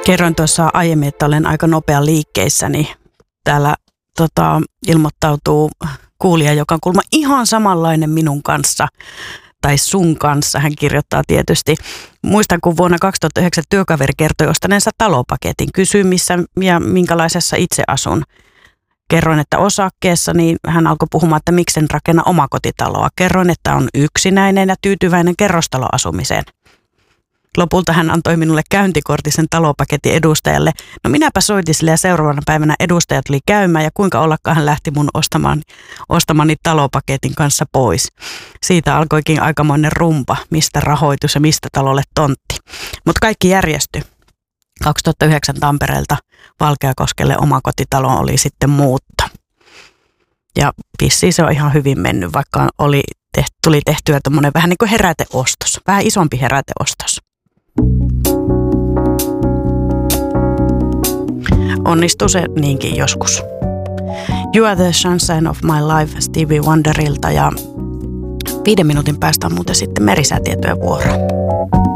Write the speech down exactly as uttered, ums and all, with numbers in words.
Kerroin tuossa aiemmin, että olen aika nopea liikkeissä, niin täällä tota, ilmoittautuu kuulija, joka on kuulemma ihan samanlainen minun kanssa, tai sun kanssa, hän kirjoittaa tietysti. Muistan, kun vuonna kaksituhattayhdeksän työkaveri kertoi ostaneensa talopaketin. Kysyin, missä ja minkälaisessa itse asun. Kerroin, että osakkeessa, niin hän alkoi puhumaan, että miksen rakenna omakotitaloa. Kerroin, että on yksinäinen ja tyytyväinen kerrostaloasumiseen. Lopulta hän antoi minulle käyntikortisen talopaketin edustajalle. No minäpä soitin sille ja seuraavana päivänä edustaja tuli käymään ja kuinka ollakaan hän lähti mun ostamaan, ostamani talopaketin kanssa pois. Siitä alkoikin aikamoinen rumpa, mistä rahoitus ja mistä talolle tontti. Mutta kaikki järjestyi. kaksituhattayhdeksän Tampereelta Valkeakoskelle omakotitaloon oli sitten muutto. Ja vissiin se on ihan hyvin mennyt, vaikka oli tehty, tuli tehtyä tommonen vähän niin kuin heräteostos, vähän isompi heräteostos. Onnistuu se niinkin joskus. You are the sunshine of my life Stevie Wonderilta ja viiden minuutin päästä on muuten sitten merisäätietojen vuoro.